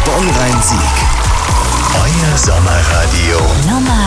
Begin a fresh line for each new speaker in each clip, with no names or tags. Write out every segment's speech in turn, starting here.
Bonn-Rhein-Sieg. Euer Sommerradio
Nummer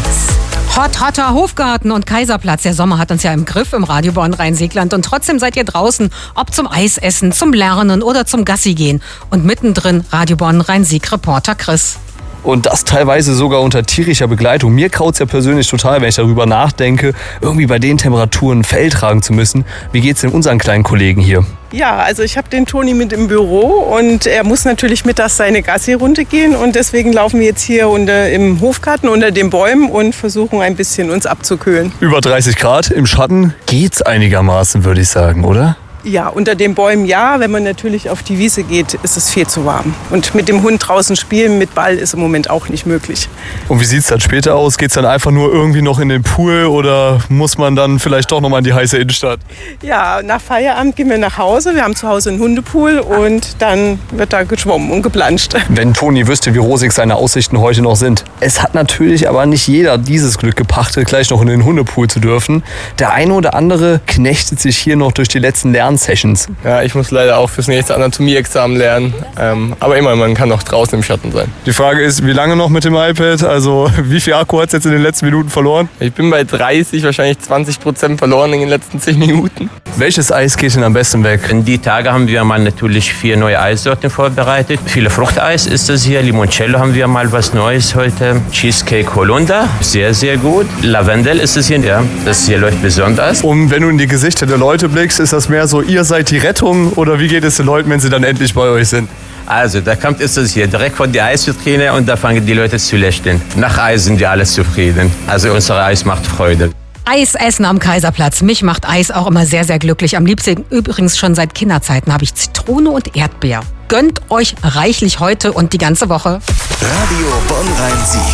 1.
Hotter Hofgarten und Kaiserplatz. Der Sommer hat uns ja im Griff im Radio Bonn-Rhein-Siegland. Und trotzdem seid ihr draußen, ob zum Eisessen, zum Lernen oder zum Gassi gehen. Und mittendrin Radio Bonn-Rhein-Sieg-Reporter Chris.
Und das teilweise sogar unter tierischer Begleitung. Mir kraut's ja persönlich total, wenn ich darüber nachdenke, irgendwie bei den Temperaturen Fell tragen zu müssen. Wie geht's denn unseren kleinen Kollegen hier?
Ja, also ich habe den Toni mit im Büro und er muss natürlich mittags seine Gassi-Runde gehen und deswegen laufen wir jetzt hier im Hofgarten unter den Bäumen und versuchen ein bisschen uns abzukühlen.
Über 30 Grad im Schatten geht's einigermaßen, würde ich sagen, oder?
Ja, unter den Bäumen ja. Wenn man natürlich auf die Wiese geht, ist es viel zu warm. Und mit dem Hund draußen spielen mit Ball ist im Moment auch nicht möglich.
Und wie sieht's dann später aus? Geht's dann einfach nur irgendwie noch in den Pool oder muss man dann vielleicht doch noch mal in die heiße Innenstadt?
Ja, nach Feierabend gehen wir nach Hause. Wir haben zu Hause einen Hundepool und dann wird da geschwommen und geplanscht.
Wenn Toni wüsste, wie rosig seine Aussichten heute noch sind. Es hat natürlich aber nicht jeder dieses Glück gepachtet, gleich noch in den Hundepool zu dürfen. Der eine oder andere knechtet sich hier noch durch die letzten Lern Sessions.
Ja, ich muss leider auch fürs nächste Anatomie-Examen lernen. Aber immer, man kann auch draußen im Schatten sein.
Die Frage ist, wie lange noch mit dem iPad? Also wie viel Akku hat es jetzt in den letzten Minuten verloren?
Ich bin bei 30, wahrscheinlich 20% verloren in den letzten 10 Minuten.
Welches Eis geht denn am besten weg?
In die Tage haben wir mal natürlich 4 neue Eissorten vorbereitet. Viele Fruchteis ist das hier. Limoncello haben wir mal was Neues heute. Cheesecake Holunder, sehr, sehr gut. Lavendel ist es hier, ja. Das hier läuft besonders.
Und wenn du in die Gesichter der Leute blickst, ist das mehr so, ihr seid die Rettung oder wie geht es den Leuten, wenn sie dann endlich bei euch sind?
Also, da kommt es hier direkt von der Eisvitrine und da fangen die Leute zu lächeln. Nach Eis sind die alle zufrieden. Also, unser Eis macht Freude.
Eis essen am Kaiserplatz. Mich macht Eis auch immer sehr, sehr glücklich. Am liebsten übrigens schon seit Kinderzeiten habe ich Zitrone und Erdbeer. Gönnt euch reichlich heute und die ganze Woche.
Radio Bonn-Rhein-Sieg.